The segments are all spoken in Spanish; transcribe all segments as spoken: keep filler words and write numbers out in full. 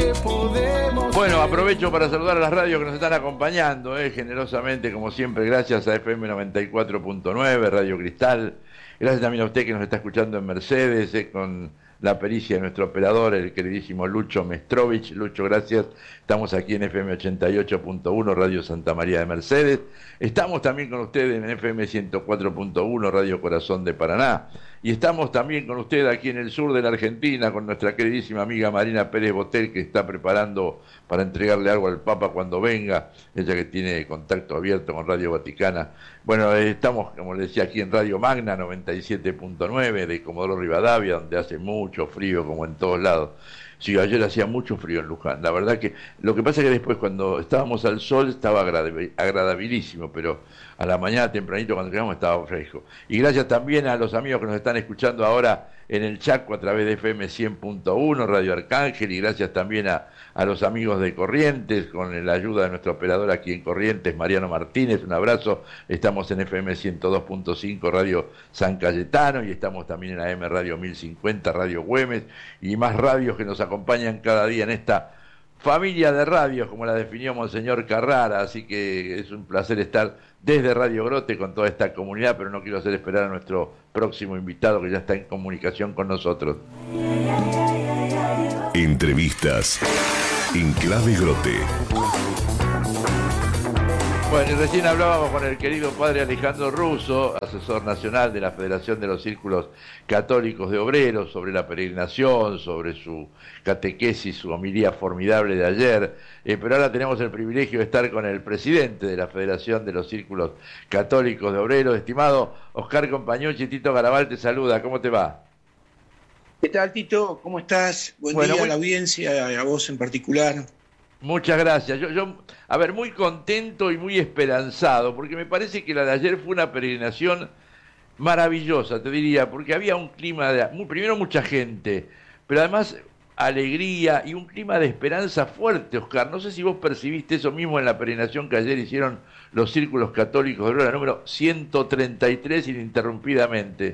podemos. Bueno, aprovecho para saludar a las radios que nos están acompañando, eh, generosamente, como siempre, gracias a F M noventa y cuatro punto nueve, Radio Cristal. Gracias también a usted que nos está escuchando en Mercedes, eh, con la pericia de nuestro operador, el queridísimo Lucho Mestrovich. Lucho, gracias. Estamos aquí en F M ochenta y ocho punto uno, Radio Santa María de Mercedes. Estamos también con ustedes en F M ciento cuatro punto uno, Radio Corazón de Paraná. Y estamos también con usted aquí en el sur de la Argentina, con nuestra queridísima amiga Marina Pérez Botel, que está preparando para entregarle algo al Papa cuando venga, ella que tiene contacto abierto con Radio Vaticana. Bueno, eh, estamos, como les decía, aquí en Radio Magna noventa y siete punto nueve de Comodoro Rivadavia, donde hace mucho frío, como en todos lados. Sí, ayer hacía mucho frío en Luján. La verdad que lo que pasa es que después cuando estábamos al sol estaba agradabil, agradabilísimo, pero a la mañana tempranito cuando llegamos estaba fresco. Y gracias también a los amigos que nos están escuchando ahora en el Chaco a través de F M cien punto uno, Radio Arcángel, y gracias también a, a los amigos de Corrientes, con la ayuda de nuestro operador aquí en Corrientes, Mariano Martínez. Un abrazo. Estamos en F M ciento dos punto cinco, Radio San Cayetano, y estamos también en A M Radio mil cincuenta, Radio Güemes, y más radios que nos acompañan cada día en esta familia de radios, como la definió Monseñor Carrara. Así que es un placer estar desde Radio Grote con toda esta comunidad, pero no quiero hacer esperar a nuestro próximo invitado que ya está en comunicación con nosotros. Entrevistas en Clave Grote. Bueno, y recién hablábamos con el querido padre Alejandro Russo, asesor nacional de la Federación de los Círculos Católicos de Obreros, sobre la peregrinación, sobre su catequesis, su homilía formidable de ayer. Eh, pero ahora tenemos el privilegio de estar con el presidente de la Federación de los Círculos Católicos de Obreros, estimado Oscar Compañucci. Tito Garabal te saluda, ¿cómo te va? ¿Qué tal, Tito? ¿Cómo estás? Buen bueno, día muy... a la audiencia, a vos en particular. Muchas gracias. Yo, yo, a ver, muy contento y muy esperanzado, porque me parece que la de ayer fue una peregrinación maravillosa, te diría, porque había un clima de, muy, primero mucha gente, pero además alegría y un clima de esperanza fuerte, Oscar. No sé si vos percibiste eso mismo en la peregrinación que ayer hicieron los Círculos Católicos de Obreros, número ciento treinta y tres, ininterrumpidamente.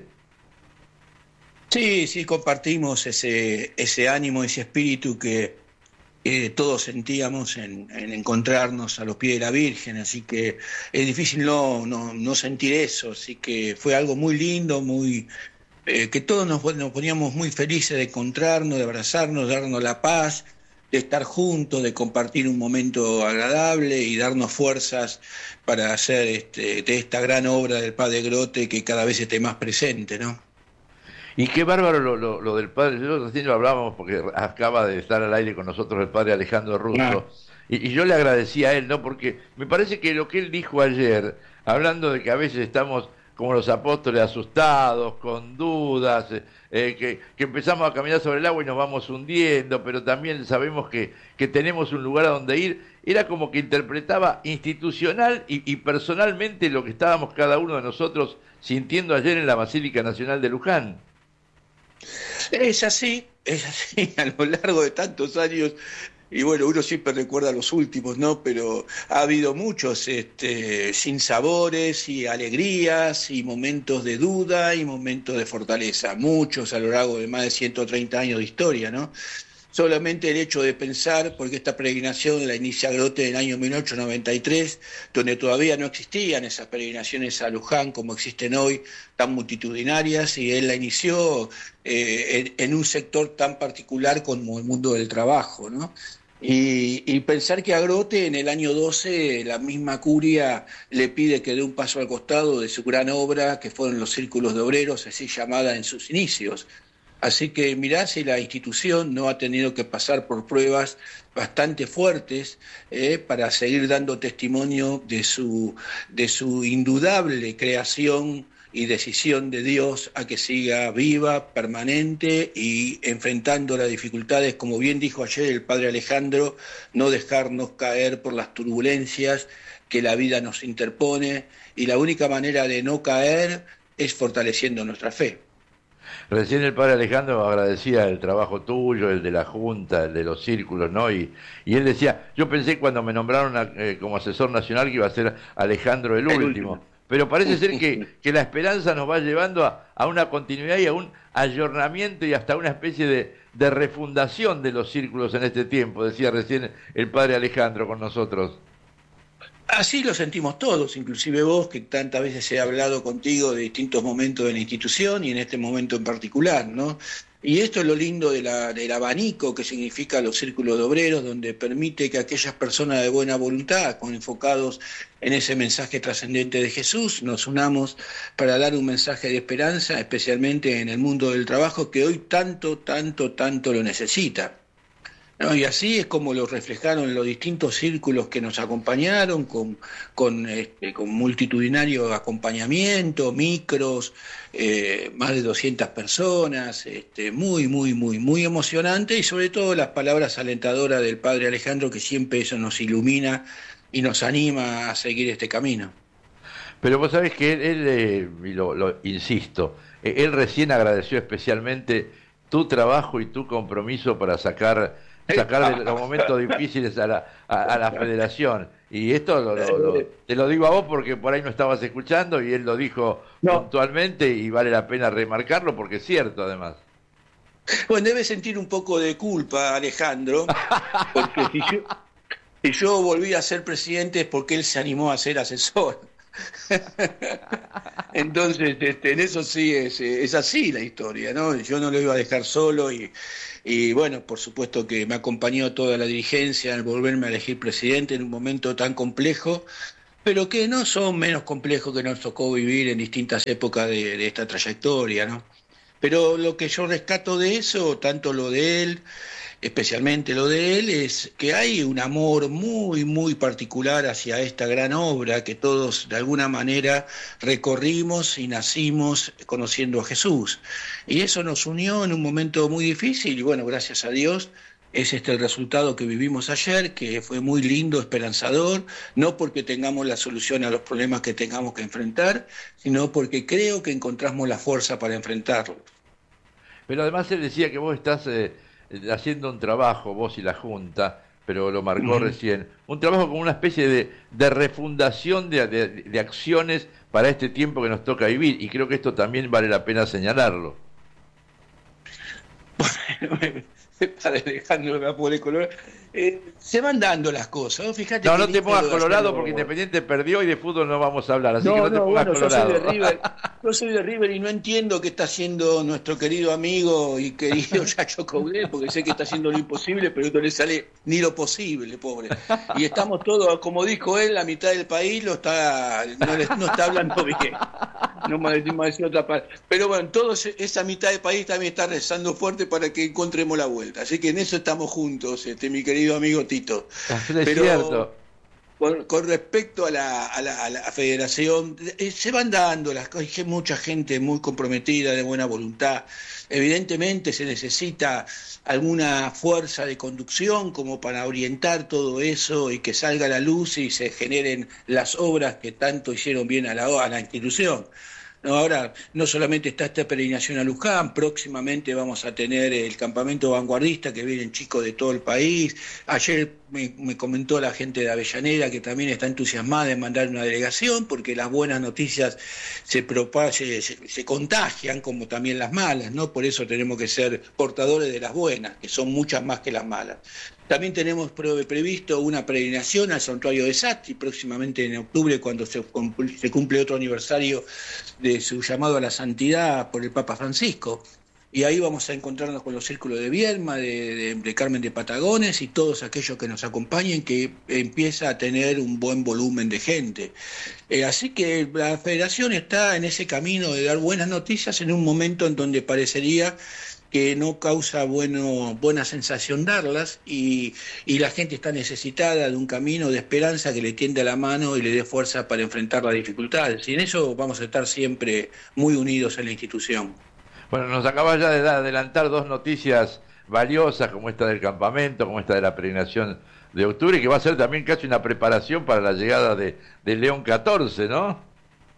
Sí, sí, compartimos ese, ese ánimo, ese espíritu que Eh, todos sentíamos en, en encontrarnos a los pies de la Virgen, así que es difícil no, no, no sentir eso, así que fue algo muy lindo, muy eh, que todos nos, nos poníamos muy felices de encontrarnos, de abrazarnos, de darnos la paz, de estar juntos, de compartir un momento agradable y darnos fuerzas para hacer este, de esta gran obra del Padre Grote que cada vez esté más presente, ¿no? Y qué bárbaro lo, lo, lo del padre, nosotros recién lo hablábamos porque acaba de estar al aire con nosotros el padre Alejandro Russo, ah. y, y yo le agradecí a él, ¿no? Porque me parece que lo que él dijo ayer, hablando de que a veces estamos como los apóstoles asustados, con dudas, eh, que, que empezamos a caminar sobre el agua y nos vamos hundiendo, pero también sabemos que, que tenemos un lugar a donde ir, era como que interpretaba institucional y, y personalmente lo que estábamos cada uno de nosotros sintiendo ayer en la Basílica Nacional de Luján. Es así, es así, a lo largo de tantos años, y bueno, uno siempre recuerda los últimos, ¿no? Pero ha habido muchos este, sinsabores y alegrías y momentos de duda y momentos de fortaleza, muchos a lo largo de más de ciento treinta años de historia, ¿no? Solamente el hecho de pensar, porque esta peregrinación la inicia Grote en el año mil ochocientos noventa y tres, donde todavía no existían esas peregrinaciones a Luján como existen hoy, tan multitudinarias, y él la inició eh, en, en un sector tan particular como el mundo del trabajo, ¿no? Y, y pensar que a Grote en el año doce la misma curia le pide que dé un paso al costado de su gran obra, que fueron los Círculos de Obreros, así llamada en sus inicios. Así que mirá si la institución no ha tenido que pasar por pruebas bastante fuertes eh, para seguir dando testimonio de su, de su indudable creación y decisión de Dios a que siga viva, permanente y enfrentando las dificultades, como bien dijo ayer el padre Alejandro, no dejarnos caer por las turbulencias que la vida nos interpone, y la única manera de no caer es fortaleciendo nuestra fe. Recién el padre Alejandro agradecía el trabajo tuyo, el de la Junta, el de los círculos, ¿no? Y, y él decía, yo pensé cuando me nombraron a, eh, como asesor nacional que iba a ser Alejandro el, el último. último, pero parece ser que, que la esperanza nos va llevando a, a una continuidad y a un ayornamiento y hasta una especie de, de refundación de los círculos en este tiempo, decía recién el padre Alejandro con nosotros. Así lo sentimos todos, inclusive vos, que tantas veces he hablado contigo de distintos momentos de la institución y en este momento en particular, ¿no? Y esto es lo lindo de la, del abanico que significa los círculos de obreros, donde permite que aquellas personas de buena voluntad, con enfocados en ese mensaje trascendente de Jesús, nos unamos para dar un mensaje de esperanza, especialmente en el mundo del trabajo, que hoy tanto, tanto, tanto lo necesita. No, y así es como lo reflejaron los distintos círculos que nos acompañaron, con, con, este, con multitudinario acompañamiento, micros, eh, más de doscientas personas, este, muy, muy, muy, muy emocionante, y sobre todo las palabras alentadoras del padre Alejandro, que siempre eso nos ilumina y nos anima a seguir este camino. Pero vos sabés que él, él eh, y lo, lo insisto, eh, él recién agradeció especialmente tu trabajo y tu compromiso para sacar... sacar de los momentos difíciles a la, a, a la federación. Y esto lo, lo, lo, te lo digo a vos porque por ahí no estabas escuchando y él lo dijo no. puntualmente y vale la pena remarcarlo porque es cierto además. Bueno, debe sentir un poco de culpa Alejandro, porque si yo, si yo volví a ser presidente es porque él se animó a ser asesor. Entonces, este, en eso sí es, es así la historia, ¿no? Yo no lo iba a dejar solo y, y bueno, por supuesto que me acompañó toda la dirigencia al volverme a elegir presidente en un momento tan complejo, pero que no son menos complejos que nos tocó vivir en distintas épocas de, de esta trayectoria, ¿no? Pero lo que yo rescato de eso, tanto lo de él, especialmente lo de él, es que hay un amor muy, muy particular hacia esta gran obra que todos de alguna manera recorrimos y nacimos conociendo a Jesús. Y eso nos unió en un momento muy difícil y bueno, gracias a Dios, es este el resultado que vivimos ayer, que fue muy lindo, esperanzador, no porque tengamos la solución a los problemas que tengamos que enfrentar, sino porque creo que encontramos la fuerza para enfrentarlos. Pero además él decía que vos estás... Eh... haciendo un trabajo, vos y la Junta, pero lo marcó uh-huh. recién, un trabajo como una especie de, de refundación de, de, de acciones para este tiempo que nos toca vivir, y creo que esto también vale la pena señalarlo. Bueno, para Alejandro me pone color. Eh, se van dando las cosas, fíjate. No, no te pongas colorado porque Independiente perdió y de fútbol no vamos a hablar, así no, que no te no, pongas bueno, colorado. Yo soy de River, yo soy de River y no entiendo qué está haciendo nuestro querido amigo y querido Yacho Coudet, porque sé que está haciendo lo imposible, pero no le sale ni lo posible, pobre. Y estamos todos, como dijo él, la mitad del país lo está, no, le, no está hablando bien. No me decir otra parte. Pero bueno, todos, esa mitad del país también está rezando fuerte para que encontremos la vuelta. Así que en eso estamos juntos, este, mi querido amigo Tito. Es Pero cierto. Con, con respecto a la, a, la, a la federación, eh, se van dando las cosas. Hay mucha gente muy comprometida, de buena voluntad. Evidentemente se necesita alguna fuerza de conducción como para orientar todo eso y que salga a la luz y se generen las obras que tanto hicieron bien a la, a la institución. No, ahora no solamente está esta peregrinación a Luján, próximamente vamos a tener el campamento vanguardista que vienen chicos de todo el país. Ayer me, me comentó la gente de Avellaneda que también está entusiasmada en mandar una delegación porque las buenas noticias se, propagan, se, se, se contagian como también las malas, ¿no? Por eso tenemos que ser portadores de las buenas, que son muchas más que las malas. También tenemos previsto una peregrinación al santuario de Sati, próximamente en octubre, cuando se cumple, se cumple otro aniversario de su llamado a la santidad por el Papa Francisco. Y ahí vamos a encontrarnos con los círculos de Vierma, de, de, de Carmen de Patagones y todos aquellos que nos acompañen, que empieza a tener un buen volumen de gente. Eh, así que la federación está en ese camino de dar buenas noticias en un momento en donde parecería que no causa bueno, buena sensación darlas y, y la gente está necesitada de un camino de esperanza que le tienda la mano y le dé fuerza para enfrentar las dificultades. Y en eso vamos a estar siempre muy unidos en la institución. Bueno, nos acabas ya de adelantar dos noticias valiosas, como esta del campamento, como esta de la peregrinación de octubre, que va a ser también casi una preparación para la llegada de, de León catorce, ¿no?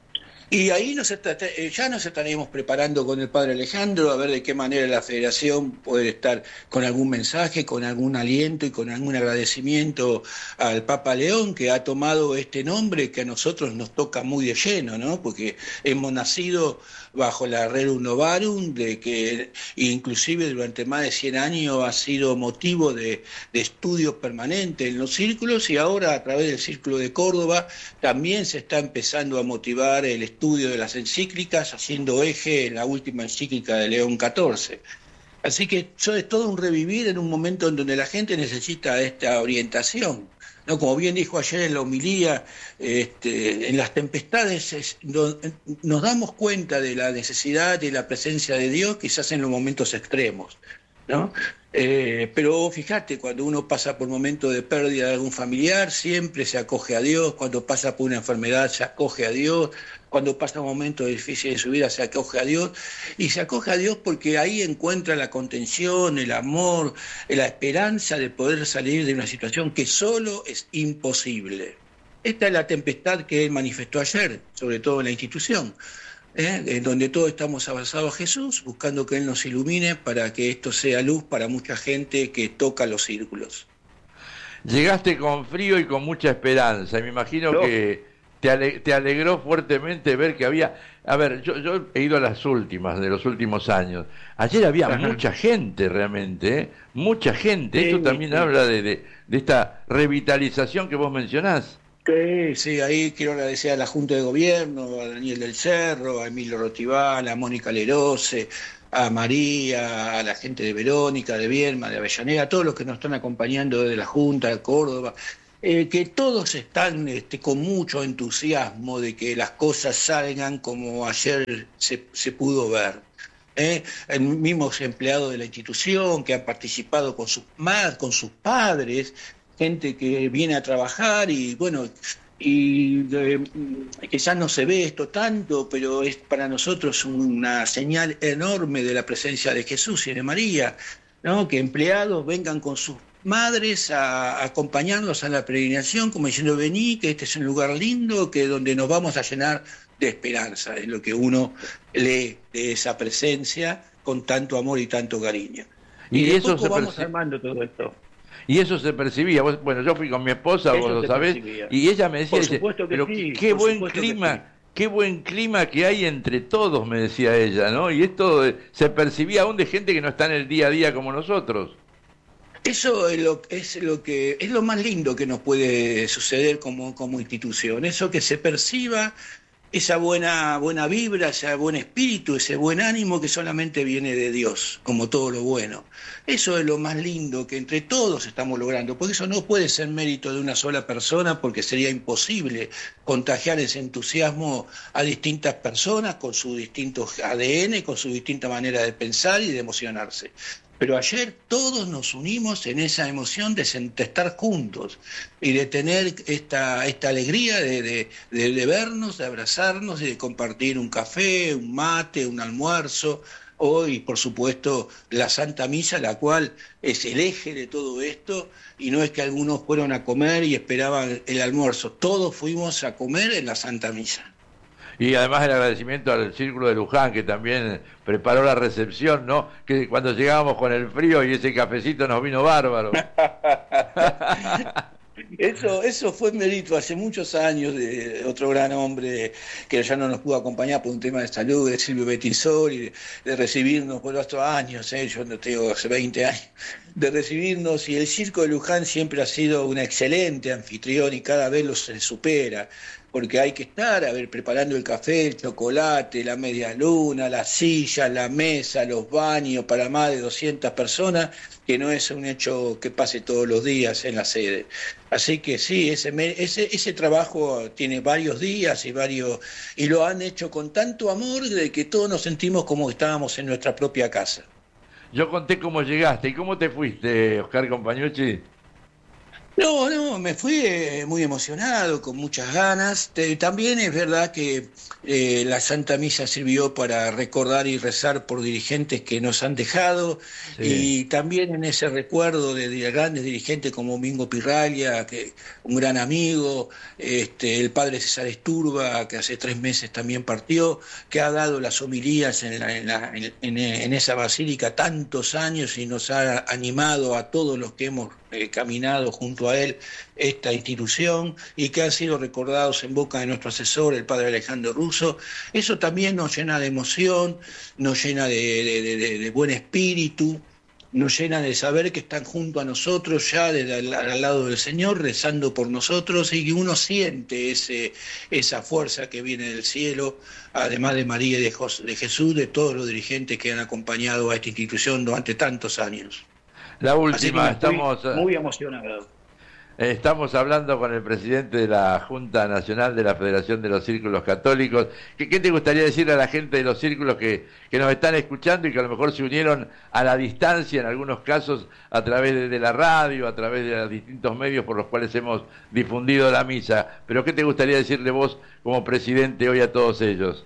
Y ahí nos está- eh, ya nos estaríamos preparando con el padre Alejandro a ver de qué manera la federación puede estar con algún mensaje, con algún aliento y con algún agradecimiento al Papa León, que ha tomado este nombre que a nosotros nos toca muy de lleno, ¿no? Porque hemos nacido bajo la Rerum Novarum, de que inclusive durante más de cien años ha sido motivo de, de estudio permanente en los círculos, y ahora a través del Círculo de Córdoba también se está empezando a motivar el estudio de las encíclicas, haciendo eje en la última encíclica de León catorce. Así que eso es todo un revivir en un momento en donde la gente necesita esta orientación, ¿no? Como bien dijo ayer en la homilía, este, en las tempestades es, no, nos damos cuenta de la necesidad de la presencia de Dios, quizás en los momentos extremos, ¿no? Eh, pero fíjate, cuando uno pasa por momentos de pérdida de algún familiar, siempre se acoge a Dios. Cuando pasa por una enfermedad, se acoge a Dios. Cuando pasa un momento difícil de su vida, se acoge a Dios. Y se acoge a Dios porque ahí encuentra la contención, el amor, la esperanza de poder salir de una situación que solo es imposible. Esta es la tempestad que él manifestó ayer, sobre todo en la institución, ¿eh? En donde todos estamos abrazados a Jesús, buscando que Él nos ilumine para que esto sea luz para mucha gente que toca los círculos. Llegaste con frío y con mucha esperanza, y me imagino no. que te, ale te alegró fuertemente ver que había... A ver, yo, yo he ido a las últimas, de los últimos años. Ayer había Ajá. mucha gente realmente, ¿eh? Mucha gente. Sí, Esto también sí. habla de, de, de esta revitalización que vos mencionás. Sí, sí, ahí quiero agradecer a la Junta de Gobierno, a Daniel del Cerro, a Emilio Rotibán, a Mónica Lerose, a María, a la gente de Verónica, de Vierma, de Avellaneda, a todos los que nos están acompañando desde la Junta de Córdoba, eh, que todos están este, con mucho entusiasmo de que las cosas salgan como ayer se, se pudo ver. ¿Eh? Mismos empleados de la institución que han participado con sus, con sus padres, gente que viene a trabajar y bueno, y eh, quizás no se ve esto tanto, pero es para nosotros una señal enorme de la presencia de Jesús y de María, ¿no? Que empleados vengan con sus madres a, a acompañarnos a la peregrinación, como diciendo, vení, que este es un lugar lindo, que donde nos vamos a llenar de esperanza, es lo que uno lee de esa presencia con tanto amor y tanto cariño. Y, y de eso poco vamos armando todo esto. Y eso se percibía. Vos, bueno, yo fui con mi esposa, eso vos lo sabés, percibía. Y ella me decía, dice, pero sí, qué buen clima, sí. qué buen clima que hay entre todos, me decía ella, ¿no? Y esto eh, se percibía aún de gente que no está en el día a día como nosotros. Eso es lo, es lo que es lo más lindo que nos puede suceder como, como institución, eso que se perciba esa buena, buena vibra, ese buen espíritu, ese buen ánimo que solamente viene de Dios, como todo lo bueno. Eso es lo más lindo que entre todos estamos logrando, porque eso no puede ser mérito de una sola persona, porque sería imposible contagiar ese entusiasmo a distintas personas con sus distintos A D N, con su distinta manera de pensar y de emocionarse. Pero ayer todos nos unimos en esa emoción de, de estar juntos y de tener esta, esta alegría de, de, de, de vernos, de abrazarnos y de compartir un café, un mate, un almuerzo, hoy, por supuesto, la Santa Misa, la cual es el eje de todo esto, y no es que algunos fueron a comer y esperaban el almuerzo, todos fuimos a comer en la Santa Misa. Y además el agradecimiento al Círculo de Luján, que también preparó la recepción, ¿no? Que cuando llegábamos con el frío y ese cafecito nos vino bárbaro. Eso, eso fue mérito hace muchos años de otro gran hombre que ya no nos pudo acompañar por un tema de salud, de Silvio Bettisol, y de, de recibirnos por otros años, ¿eh? Yo no tengo hace veinte años, de recibirnos, y el Circo de Luján siempre ha sido un excelente anfitrión y cada vez lo se supera, porque hay que estar, a ver, preparando el café, el chocolate, la media luna, la silla, la mesa, los baños para más de doscientas personas, que no es un hecho que pase todos los días en la sede. Así que sí, ese, ese, ese trabajo tiene varios días y varios y lo han hecho con tanto amor de que todos nos sentimos como estábamos en nuestra propia casa. Yo conté cómo llegaste y cómo te fuiste, Oscar Compañucci. No, no, me fui eh, muy emocionado, con muchas ganas. Te- también es verdad que eh, la Santa Misa sirvió para recordar y rezar por dirigentes que nos han dejado, Sí. y también en ese recuerdo de, de grandes dirigentes como Mingo Pirraglia, que un gran amigo, este, el padre César Esturba, que hace tres meses también partió, que ha dado las homilías en, la- en la- en- en- en esa basílica tantos años y nos ha animado a todos los que hemos eh, caminado junto a él esta institución, y que han sido recordados en boca de nuestro asesor, el padre Alejandro Russo. Eso también nos llena de emoción, nos llena de, de- de- de- de buen espíritu, nos llena de saber que están junto a nosotros ya desde al, al lado del Señor, rezando por nosotros, y que uno siente ese, esa fuerza que viene del cielo, además de María y de, Jos- de Jesús, de todos los dirigentes que han acompañado a esta institución durante tantos años. La Así que última, me fui estamos, eh, muy emocionado. estamos hablando con el presidente de la Junta Nacional de la Federación de los Círculos Católicos. ¿Qué, qué te gustaría decirle a la gente de los círculos que, que nos están escuchando y que a lo mejor se unieron a la distancia, en algunos casos, a través de, de la radio, a través de los distintos medios por los cuales hemos difundido la misa? Pero ¿qué te gustaría decirle vos como presidente hoy a todos ellos?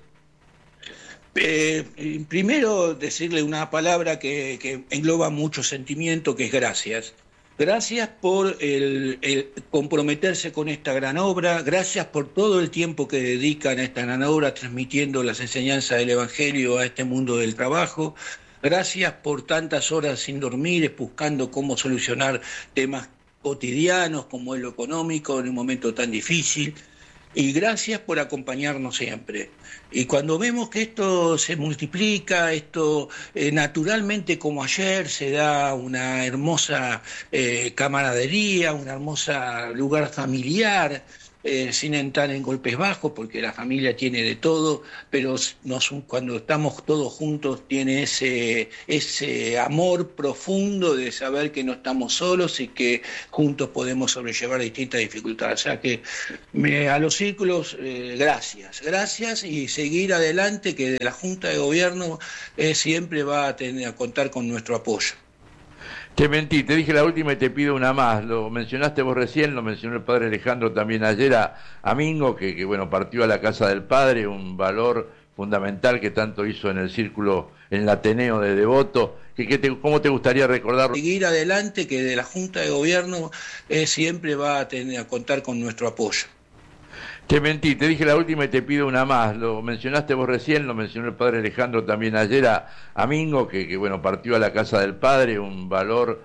Eh, eh, primero decirle una palabra que, que engloba mucho sentimiento, que es gracias. Gracias por el, el comprometerse con esta gran obra, gracias por todo el tiempo que dedican a esta gran obra, transmitiendo las enseñanzas del Evangelio a este mundo del trabajo. Gracias por tantas horas sin dormir, buscando cómo solucionar temas cotidianos como es lo económico en un momento tan difícil. Y gracias por acompañarnos siempre. Y cuando vemos que esto se multiplica, esto eh, naturalmente, como ayer, se da una hermosa eh, camaradería, un hermoso lugar familiar, eh, sin entrar en golpes bajos, porque la familia tiene de todo, pero nos, cuando estamos todos juntos tiene ese, ese amor profundo de saber que no estamos solos y que juntos podemos sobrellevar distintas dificultades. O sea que me, a los círculos, eh, gracias, gracias, y seguir adelante, que la Junta de Gobierno eh, siempre va a, tener, a contar con nuestro apoyo. Te mentí, te dije la última y te pido una más. Lo mencionaste vos recién, lo mencionó el padre Alejandro también ayer a, a Mingo, que, que bueno, partió a la casa del padre, un valor fundamental que tanto hizo en el círculo, en el Ateneo de Devoto. Que, que te, ¿Cómo te gustaría recordarlo? Seguir adelante, que de la Junta de Gobierno eh, siempre va a, tener, a contar con nuestro apoyo. Te mentí, te dije la última y te pido una más. Lo mencionaste vos recién, lo mencionó el padre Alejandro también ayer a, a Mingo, que, que bueno, partió a la casa del padre, un valor